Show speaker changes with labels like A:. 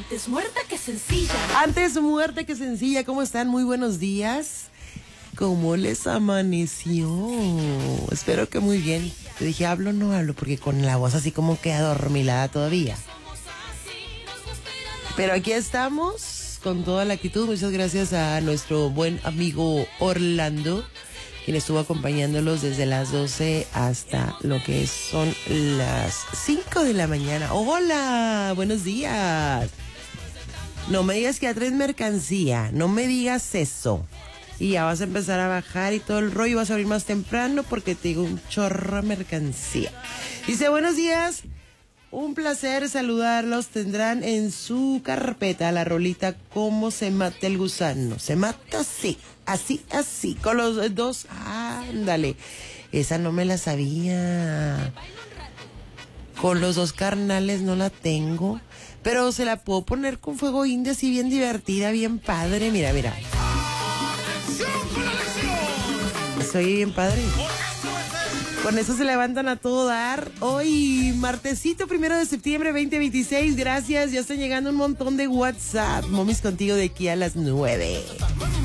A: Antes muerta que sencilla.
B: Antes muerta que sencilla. ¿Cómo están? Muy buenos días. ¿Cómo les amaneció? Espero que muy bien. Te dije, hablo o no hablo, porque con la voz así como que adormilada todavía. Pero aquí estamos con toda la actitud. Muchas gracias a nuestro buen amigo Orlando, quien estuvo acompañándolos desde las 12 hasta lo que son las 5 de la mañana. ¡Hola! ¡Buenos días! No me digas que ya traes mercancía. No me digas eso. Y ya vas a empezar a bajar y todo el rollo. Vas a abrir más temprano porque te digo un chorro de mercancía. Dice, buenos días. Un placer saludarlos. Tendrán en su carpeta la rolita Cómo se mata el gusano. Se mata así, así, con los dos. Ándale. Esa no me la sabía. Con los dos carnales no la tengo. Pero se la puedo poner con fuego indio así bien divertida, bien padre. Mira. Soy bien padre. Con eso se levantan a todo dar. Hoy, martesito 1 de septiembre 2026. Gracias, ya están llegando un montón de WhatsApp. Momis contigo de aquí a las 9.